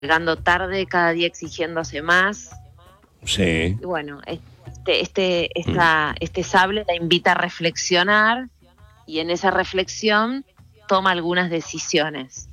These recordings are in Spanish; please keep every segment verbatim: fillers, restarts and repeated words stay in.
llegando tarde, cada día exigiéndose más. Sí. Y bueno, este, este, esta, mm. este sable la invita a reflexionar y en esa reflexión toma algunas decisiones.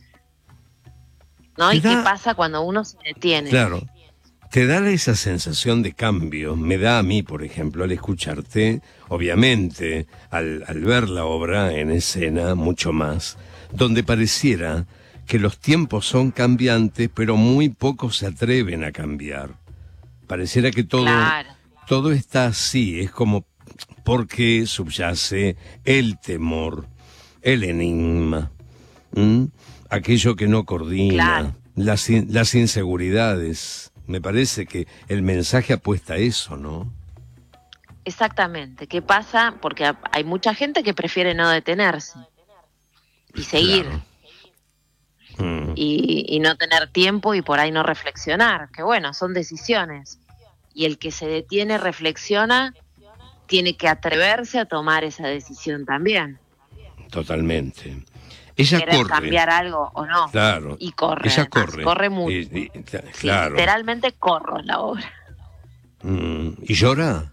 ¿No? ¿Y da... qué pasa cuando uno se detiene? Claro. Te da esa sensación de cambio, me da a mí, por ejemplo, al escucharte, obviamente, al, al ver la obra en escena, mucho más, donde pareciera que los tiempos son cambiantes, pero muy pocos se atreven a cambiar. Pareciera que todo, claro. todo está así, es como porque subyace el temor, el enigma, ¿m? aquello que no coordina, claro. las, las inseguridades. Me parece que el mensaje apuesta a eso, ¿no? Exactamente. ¿Qué pasa? Porque hay mucha gente que prefiere no detenerse y seguir. Claro. Mm. Y, y no tener tiempo y por ahí no reflexionar. Que bueno, son decisiones. Y el que se detiene, reflexiona, tiene que atreverse a tomar esa decisión también. Totalmente. Ella querer corre. cambiar algo o no. Claro. Y corre. Ella además, corre. Corre mucho. Y, y, sí, claro. literalmente corro en la obra. Mm. ¿Y llora?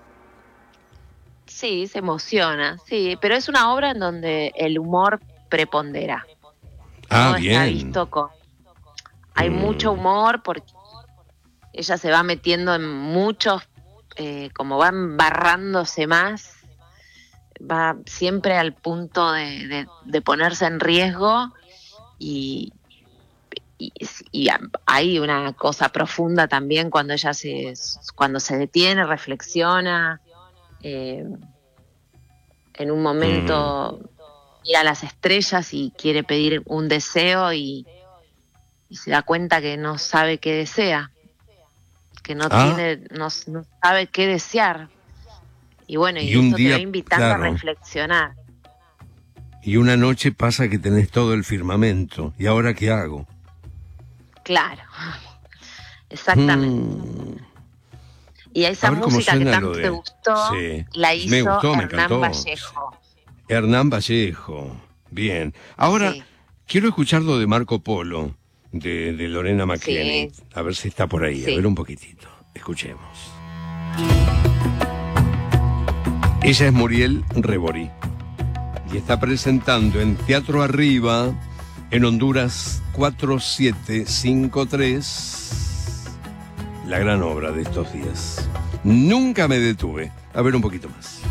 Sí, se emociona, sí. Pero es una obra en donde el humor prepondera. Ah, no bien. Está visto con... Hay mm. mucho humor porque ella se va metiendo en muchos, eh, como va embarrándose más, va siempre al punto de, de, de ponerse en riesgo y, y, y hay una cosa profunda también cuando ella se, cuando se detiene, reflexiona, eh, en un momento mm. mira a las estrellas y quiere pedir un deseo y, y se da cuenta que no sabe qué desea, que no ah. tiene, no, no sabe qué desear. Y bueno, y, y un eso día, te va invitando claro. a reflexionar. Y una noche pasa que tenés todo el firmamento. ¿Y ahora qué hago? Claro, exactamente. Mm. Y esa música que tanto de... te gustó, sí. la hizo me gustó, Hernán me Vallejo. Hernán Vallejo, bien. Ahora, sí. quiero escuchar lo de Marco Polo, de, de Lorena McKenney. Sí. A ver si está por ahí, sí. a ver un poquitito. Escuchemos. Ella es Muriel Reborí y está presentando en Teatro Arriba, en Honduras cuatro siete cinco tres, la gran obra de estos días. Nunca me detuve. A ver un poquito más.